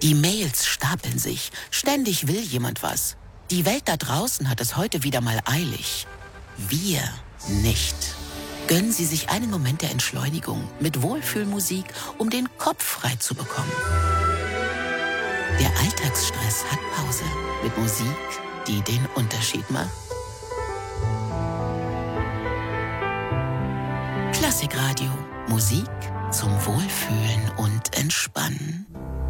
Die Mails stapeln sich. Ständig will jemand was. Die Welt da draußen hat es heute wieder mal eilig. Wir nicht. Gönnen Sie sich einen Moment der Entschleunigung mit Wohlfühlmusik, um den Kopf frei zu bekommen. Der Alltagsstress hat Pause mit Musik, die den Unterschied macht. Klassikradio. Musik zum Wohlfühlen und Entspannen.